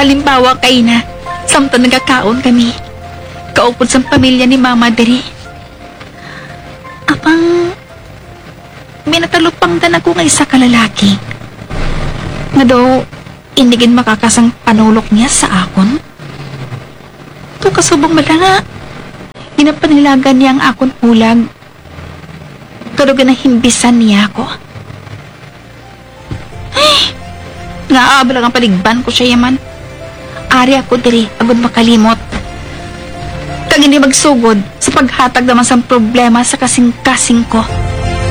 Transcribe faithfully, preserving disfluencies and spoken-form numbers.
Halimbawa kay na, samtang nagkakaon kami. Kaupod sa pamilya ni Mama diri. Apang, may natalupang dan ako nga isa kalalaki. Nga daw, indigin makakasang panulok niya sa akon. Ito kasubong mala nga, inapanilagan niya ang akon ulag. Karugan na himbisan niya ako. Ay, nga abala ang paligban ko siya yaman. Ari ako diri, agad makalimot. Kag hindi magsugod sa paghatag naman sa problema sa kasing-kasing ko.